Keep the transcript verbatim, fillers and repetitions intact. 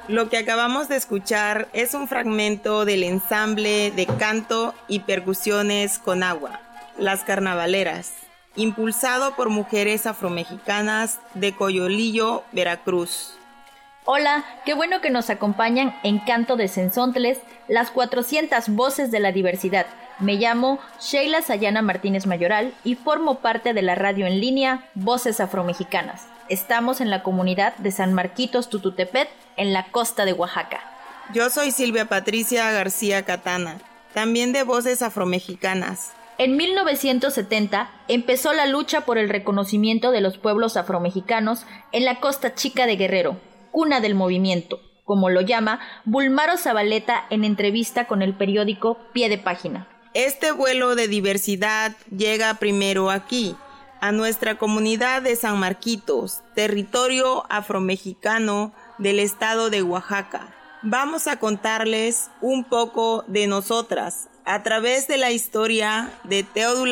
Lo que acabamos de escuchar es un fragmento del ensamble de canto y percusiones con agua, Las Carnavaleras, impulsado por mujeres afromexicanas de Coyolillo, Veracruz. Hola, qué bueno que nos acompañan en Canto de Cenzontles, las cuatrocientas voces de la diversidad. Me llamo Sheila Sayana Martínez Mayoral y formo parte de la radio en línea Voces Afromexicanas. Estamos en la comunidad de San Marquitos Tututepet, en la costa de Oaxaca. Yo soy Silvia Patricia García Catana, también de Voces Afromexicanas. En mil novecientos setenta empezó la lucha por el reconocimiento de los pueblos afromexicanos en la Costa Chica de Guerrero, cuna del movimiento, como lo llama Bulmaro Zabaleta en entrevista con el periódico Pie de Página. Este vuelo de diversidad llega primero aquí, a nuestra comunidad de San Marquitos, territorio afromexicano del estado de Oaxaca. Vamos a contarles un poco de nosotras a través de la historia de Teodula